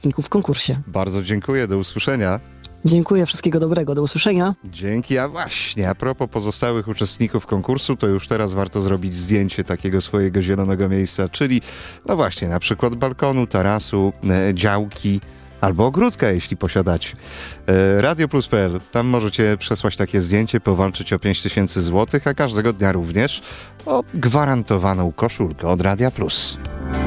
uczestników w konkursie. Bardzo dziękuję, do usłyszenia. Dziękuję, wszystkiego dobrego, do usłyszenia. Dzięki, a właśnie, a propos pozostałych uczestników konkursu, to już teraz warto zrobić zdjęcie takiego swojego zielonego miejsca, czyli no właśnie, na przykład balkonu, tarasu, działki, albo ogródka, jeśli posiadacie. Radioplus.pl, tam możecie przesłać takie zdjęcie, powalczyć o 5000 zł, a każdego dnia również o gwarantowaną koszulkę od Radia Plus.